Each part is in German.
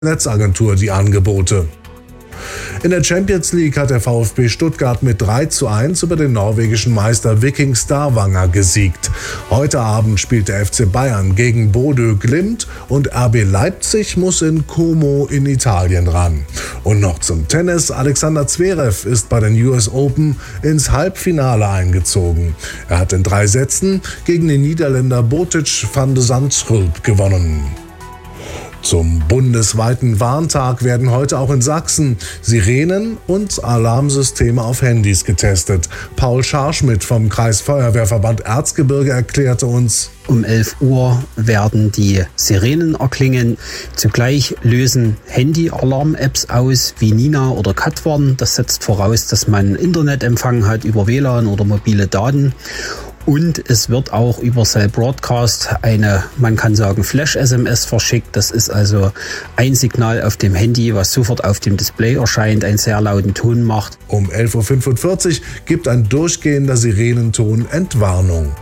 Netzagentur die Angebote. In der Champions League hat der VfB Stuttgart mit 3:1 über den norwegischen Meister Viking Stavanger gesiegt. Heute Abend spielt der FC Bayern gegen Bodø Glimt und RB Leipzig muss in Como in Italien ran. Und noch zum Tennis. Alexander Zverev ist bei den US Open ins Halbfinale eingezogen. Er hat in 3 Sätzen gegen den Niederländer Botic van de Zandschulp gewonnen. Zum bundesweiten Warntag werden heute auch in Sachsen Sirenen und Alarmsysteme auf Handys getestet. Paul Scharschmidt vom Kreisfeuerwehrverband Erzgebirge erklärte uns: Um 11 Uhr werden die Sirenen erklingen. Zugleich lösen Handy-Alarm-Apps aus wie Nina oder Katwarn. Das setzt voraus, dass man Internetempfang hat über WLAN oder mobile Daten. Und es wird auch über Cell Broadcast eine, man kann sagen, Flash-SMS verschickt. Das ist also ein Signal auf dem Handy, was sofort auf dem Display erscheint, einen sehr lauten Ton macht. Um 11:45 Uhr gibt ein durchgehender Sirenenton Entwarnung.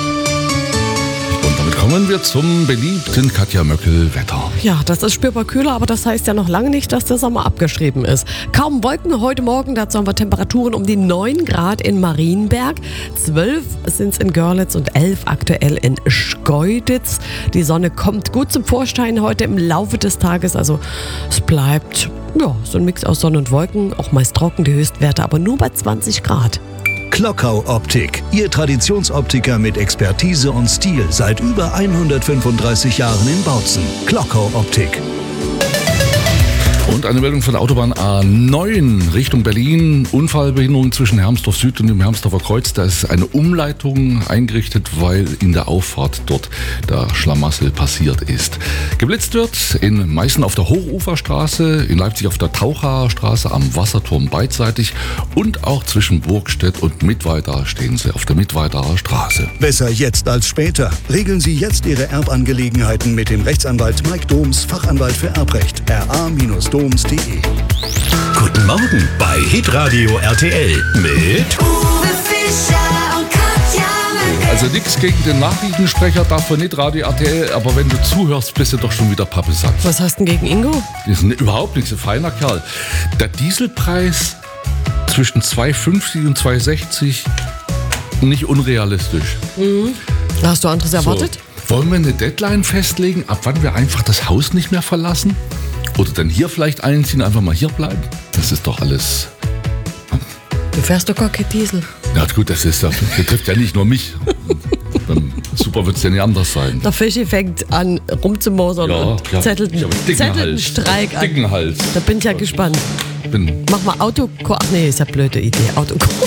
Und damit kommen wir zum beliebten Katja Möckel-Wetter. Ja, das ist spürbar kühler, aber das heißt ja noch lange nicht, dass der Sommer abgeschrieben ist. Kaum Wolken heute Morgen, dazu haben wir Temperaturen um die 9 Grad in Marienberg, 12 sind es in Görlitz und 11 aktuell in Schkeuditz. Die Sonne kommt gut zum Vorschein heute im Laufe des Tages, also es bleibt so ein Mix aus Sonne und Wolken, auch meist trocken, die Höchstwerte aber nur bei 20 Grad. Klockau Optik, Ihr Traditionsoptiker mit Expertise und Stil seit über 135 Jahren in Bautzen. Klockau Optik. Und eine Meldung von der Autobahn A9 Richtung Berlin. Unfallbehinderung zwischen Hermsdorf Süd und dem Hermsdorfer Kreuz. Da ist eine Umleitung eingerichtet, weil in der Auffahrt dort der Schlamassel passiert ist. Geblitzt wird in Meißen auf der Hochuferstraße, in Leipzig auf der Tauchaer Straße, am Wasserturm beidseitig und auch zwischen Burgstedt und Mittweida stehen sie auf der Mittweidaer Straße. Besser jetzt als später. Regeln Sie jetzt Ihre Erbangelegenheiten mit dem Rechtsanwalt Mike Doms, Fachanwalt für Erbrecht. ra-doms.de. Guten Morgen bei Hitradio RTL mit Uwe Fischer und Katja Möckel. Also nichts gegen den Nachrichtensprecher, davon nicht Radio RTL, aber wenn du zuhörst, bist du doch schon wieder Pappesack. Was hast du denn gegen Ingo? Das ist überhaupt nichts, ein feiner Kerl. Der Dieselpreis zwischen 2,50 und 2,60 nicht unrealistisch. Hast du anderes erwartet? So, wollen wir eine Deadline festlegen, ab wann wir einfach das Haus nicht mehr verlassen? Oder dann hier vielleicht einziehen, einfach mal hier bleiben? Das ist doch alles... Du fährst doch gar kein Diesel. Ja gut, das betrifft ja nicht nur mich. Super wird es ja nicht anders sein. Der Fischi fängt an rumzumosern und zettelt einen Streik an. Dicken Hals. Da bin ich ja gespannt. Mach mal Autokurs. Ach nee, ist ja eine blöde Idee. Autokurs.